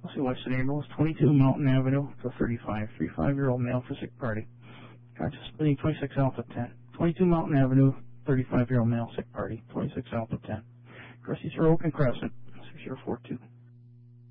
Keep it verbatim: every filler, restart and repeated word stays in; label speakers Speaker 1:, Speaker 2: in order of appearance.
Speaker 1: Let's see what's the name. It was twenty-two Mountain Avenue to thirty-five. thirty-five-year-old male for sick party. Conscious bleeding, twenty-six Alpha ten. twenty-two Mountain Avenue, thirty-five-year-old male sick party. twenty-six Alpha ten. Chrissy's for Oak and Crescent. six zero four two.